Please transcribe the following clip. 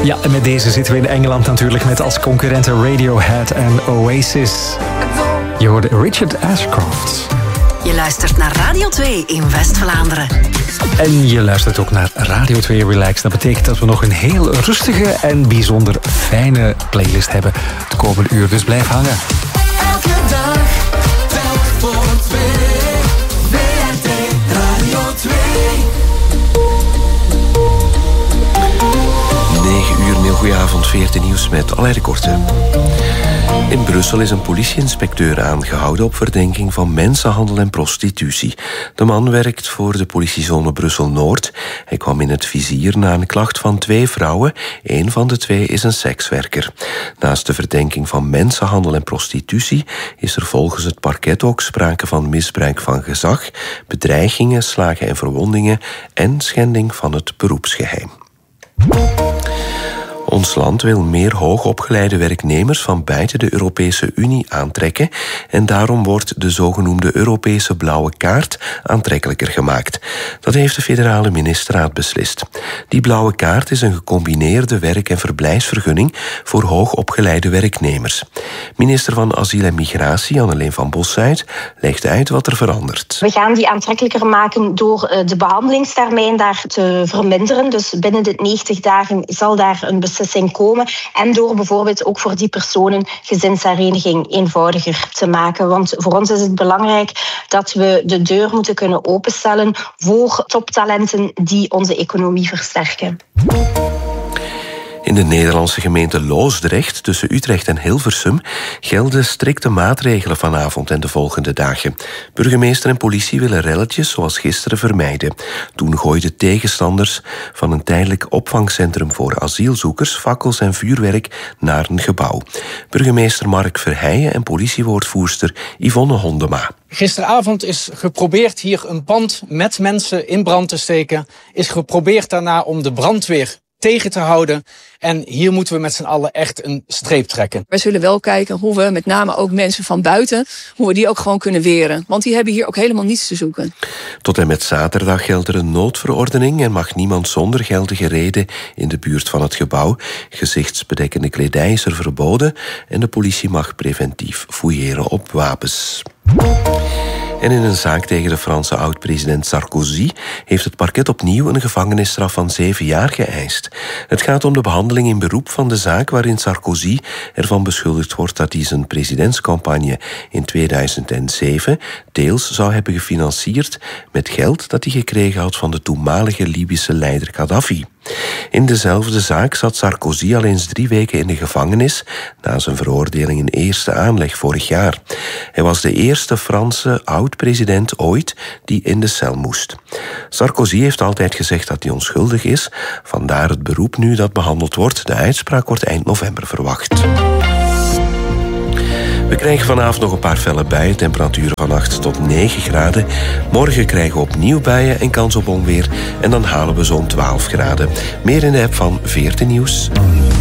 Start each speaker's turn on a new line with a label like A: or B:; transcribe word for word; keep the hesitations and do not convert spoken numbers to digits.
A: Ja, en met deze zitten we in Engeland natuurlijk met als concurrenten Radiohead en Oasis. Je hoorde Richard Ashcroft.
B: Je luistert naar Radio twee in West-Vlaanderen.
A: En je luistert ook naar Radio twee Relax. Dat betekent dat we nog een heel rustige en bijzonder fijne playlist hebben de komende uur. Dus blijf hangen.
C: Elke dag, telk voor twee. W R T Radio twee.
D: negen uur, een heel goede avond, veertien nieuws met Alain de Korte. In Brussel is een politieinspecteur aangehouden op verdenking van mensenhandel en prostitutie. De man werkt voor de politiezone Brussel-Noord. Hij kwam in het vizier na een klacht van twee vrouwen. Eén van de twee is een sekswerker. Naast de verdenking van mensenhandel en prostitutie is er volgens het parket ook sprake van misbruik van gezag, bedreigingen, slagen en verwondingen en schending van het beroepsgeheim. Ons land wil meer hoogopgeleide werknemers van buiten de Europese Unie aantrekken en daarom wordt de zogenoemde Europese blauwe kaart aantrekkelijker gemaakt. Dat heeft de federale ministerraad beslist. Die blauwe kaart is een gecombineerde werk- en verblijfsvergunning voor hoogopgeleide werknemers. Minister van Asiel en Migratie, Anneleen van Bossuyt, legt uit wat er verandert.
E: We gaan die aantrekkelijker maken door de behandelingstermijn daar te verminderen. Dus binnen de negentig dagen zal daar een beslissing komen. En door bijvoorbeeld ook voor die personen gezinshereniging eenvoudiger te maken. Want voor ons is het belangrijk dat we de deur moeten kunnen openstellen voor toptalenten die onze economie versterken.
D: In de Nederlandse gemeente Loosdrecht, tussen Utrecht en Hilversum, gelden strikte maatregelen vanavond en de volgende dagen. Burgemeester en politie willen relletjes zoals gisteren vermijden. Toen gooiden tegenstanders van een tijdelijk opvangcentrum voor asielzoekers fakkels en vuurwerk naar een gebouw. Burgemeester Mark Verheijen en politiewoordvoerster Yvonne Hondema.
F: Gisteravond is geprobeerd hier een pand met mensen in brand te steken. Is geprobeerd daarna om de brandweer tegen te houden. En hier moeten we met z'n allen echt een streep trekken.
G: We zullen wel kijken hoe we met name ook mensen van buiten, hoe we die ook gewoon kunnen weren. Want die hebben hier ook helemaal niets te zoeken.
D: Tot en met zaterdag geldt er een noodverordening en mag niemand zonder geldige reden in de buurt van het gebouw. Gezichtsbedekkende kledij is er verboden en de politie mag preventief fouilleren op wapens. En in een zaak tegen de Franse oud-president Sarkozy heeft het parket opnieuw een gevangenisstraf van zeven jaar geëist. Het gaat om de behandeling in beroep van de zaak waarin Sarkozy ervan beschuldigd wordt dat hij zijn presidentscampagne in tweeduizend zeven deels zou hebben gefinancierd met geld dat hij gekregen had van de toenmalige Libische leider Gaddafi. In dezelfde zaak zat Sarkozy al eens drie weken in de gevangenis na zijn veroordeling in eerste aanleg vorig jaar. Hij was de eerste Franse oud-president ooit die in de cel moest. Sarkozy heeft altijd gezegd dat hij onschuldig is, vandaar het beroep nu dat behandeld wordt. De uitspraak wordt eind november verwacht. We krijgen vanavond nog een paar felle buien, temperaturen van acht tot negen graden. Morgen krijgen we opnieuw buien en kans op onweer en dan halen we zo'n twaalf graden. Meer in de app van veertien Nieuws.